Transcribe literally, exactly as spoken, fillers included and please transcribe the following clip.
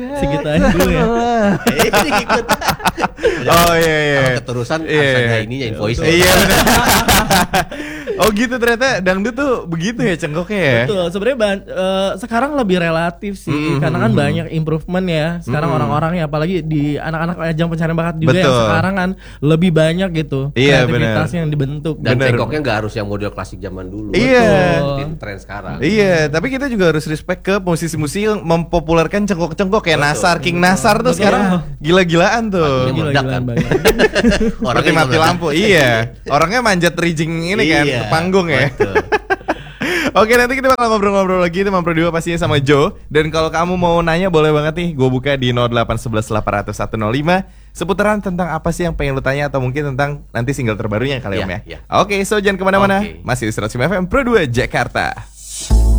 Segitu aja dulu ya. Oh iya iya. Kalau keterusan Iya, harus iya. ada ininya invoice. Iya benar. Oh gitu ternyata dangdut tuh begitu ya cengkoknya ya. Betul, sebenarnya ban- eh, sekarang lebih relatif sih, Mm-hmm. karena kan banyak improvement ya. Sekarang Mm-hmm. orang-orang ya, apalagi di anak-anak ajang pencarian bakat juga yang Betul. sekarang kan lebih banyak gitu Iya, kreativitas benar. yang dibentuk. Dan Bener. cengkoknya nggak harus yang model klasik zaman dulu. Iya. Ikutin tren sekarang. Iya, tapi kita juga harus respect ke musisi-musisi yang mempopulerkan cengkok-cengkok kayak Betul. Nasar, King Nasar tuh Betul. sekarang gila-gilaan tuh. Lagunya meledak Gila-gilaan kan. banget. Seperti mati lampu. Iya. Orangnya manjat rijing ini kan Iya, ke panggung ya. betul. Oke, nanti kita bakal ngobrol-ngobrol lagi teman Pro dua pastinya sama Joe. Dan kalau kamu mau nanya boleh banget nih, gue buka di nol delapan satu satu delapan nol nol satu nol lima seputaran tentang apa sih yang pengen lu tanya atau mungkin tentang nanti single terbarunya kali Iya, Om ya. iya. Oke, so jangan kemana-mana. Oke. Masih di seratus lima F M Pro dua Jakarta.